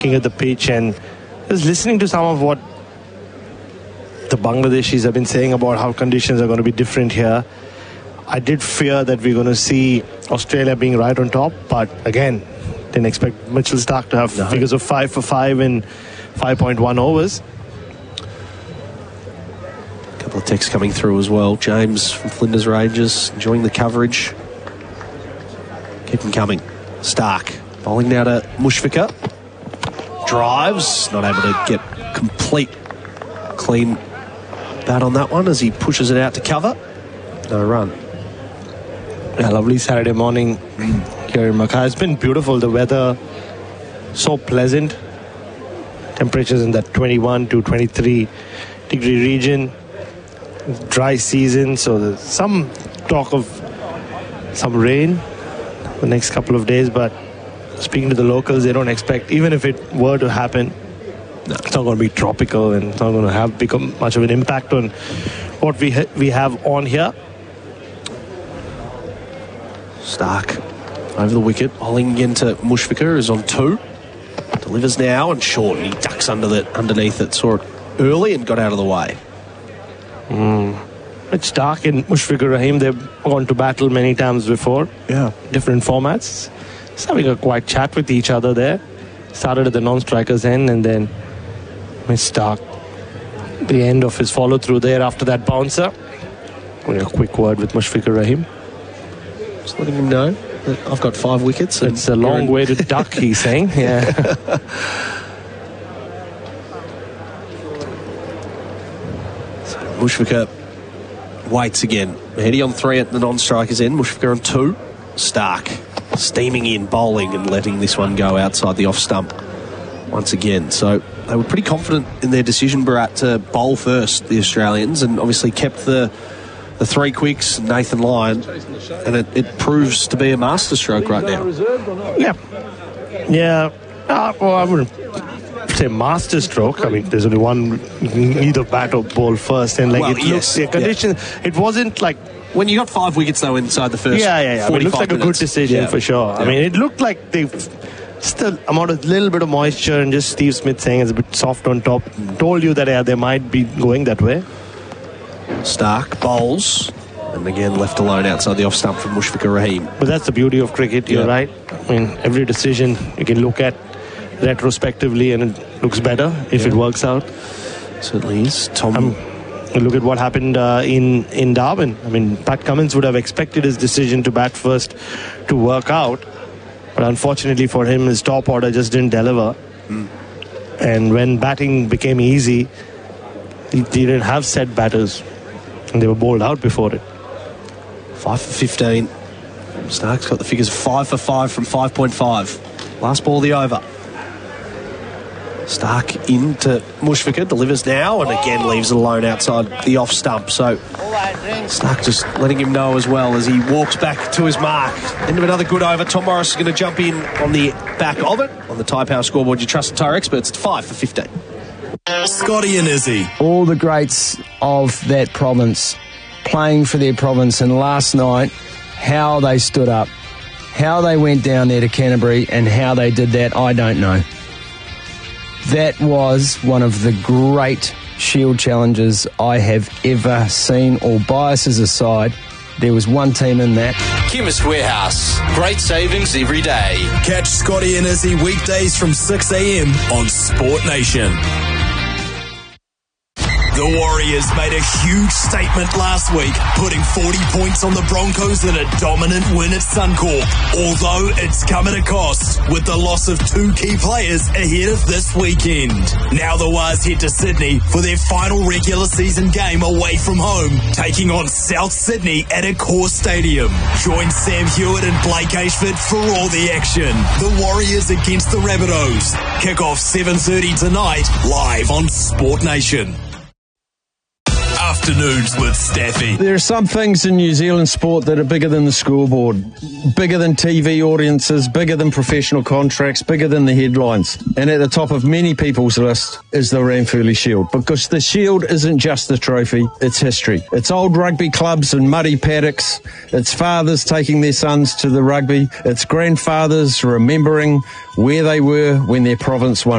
looking at the pitch and just listening to some of what the Bangladeshis have been saying about how conditions are going to be different here. I did fear that we're going to see Australia being right on top, but again, didn't expect Mitchell Starc to have figures of 5 for 5 in 5.1 overs. A couple of texts coming through as well. James from Flinders Rangers enjoying the coverage. Keep them coming. Starc bowling now to Mushfiqur. Drives, not able to get complete clean bat on that one as he pushes it out to cover. No run. Yeah, lovely Saturday morning here in Mackay. It's been beautiful. The weather so pleasant. Temperatures in that 21 to 23 degree region. Dry season, so there's some talk of some rain the next couple of days, but speaking to the locals, they don't expect, even if it were to happen, it's not going to be tropical and it's not going to become much of an impact on what we have on here. Starc over the wicket, bowling again to Mushfiqur, is on 2. Delivers now and short, and he ducks underneath it. Saw it early and got out of the way. It's Starc and Mushfiqur Rahim. They've gone to battle many times before. Yeah. Different formats. Just having a quiet chat with each other there. Started at the non-strikers end and then Miss Starc, the end of his follow-through there after that bouncer. Only a quick word with Mushfiqur Rahim. Just letting him know that I've got 5 wickets. It's a long way to duck, he's saying. Yeah. So Mushfiqur waits again. Heady on 3 at the non-strikers end. Mushfiqur on 2. Starc steaming in, bowling and letting this one go outside the off stump once again. So they were pretty confident in their decision, Bharat, to bowl first, the Australians, and obviously kept the 3 quicks, Nathan Lyon, and it proves to be a masterstroke right now. Yeah. Well, I wouldn't say masterstroke. I mean, there's only one, either bat or bowl first, and like it wasn't like. When you got 5 wickets though inside the first, I mean, it looks like a good decision for sure. I mean, it looked like they've still amount of little bit of moisture, and just Steve Smith saying it's a bit soft on top told you that they might be going that way. Starc bowls, and again left alone outside the off stump from Mushfiqur Rahim. But that's the beauty of cricket. You're right. I mean, every decision you can look at retrospectively, and it looks better if it works out. Certainly is. Tom. Look at what happened in Darwin. I mean, Pat Cummins would have expected his decision to bat first to work out, but unfortunately for him, his top order just didn't deliver. And when batting became easy, he didn't have set batters, and they were bowled out before it. 5 for 15. Starc's got the figures 5 for 5 from 5.5. Last ball of the over. Starc into Mushfiqur, delivers now, and again leaves it alone outside the off stump. So Starc just letting him know as well as he walks back to his mark. End of another good over. Tom Morris is going to jump in on the back of it. On the Tyre Power scoreboard, your trusted tyre experts, it's 5 for 15. Scotty and Izzy. All the greats of that province playing for their province, and last night, how they stood up, how they went down there to Canterbury, and how they did that, I don't know. That was one of the great Shield challenges I have ever seen. All biases aside, there was one team in that. Chemist Warehouse. Great savings every day. Catch Scotty and Izzy weekdays from 6 a.m. on Sport Nation. The Warriors made a huge statement last week, putting 40 points on the Broncos in a dominant win at Suncorp. Although it's come at a cost, with the loss of 2 key players ahead of this weekend. Now the Wars head to Sydney for their final regular season game away from home, taking on South Sydney at Accor Stadium. Join Sam Hewitt and Blake Ashford for all the action. The Warriors against the Rabbitohs. Kick off 7:30 tonight, live on Sport Nation. Afternoons with Staffy. There are some things in New Zealand sport that are bigger than the scoreboard, bigger than TV audiences, bigger than professional contracts, bigger than the headlines. And at the top of many people's list is the Ranfurly Shield, because the Shield isn't just a trophy, it's history. It's old rugby clubs and muddy paddocks. It's fathers taking their sons to the rugby. It's grandfathers remembering where they were when their province won.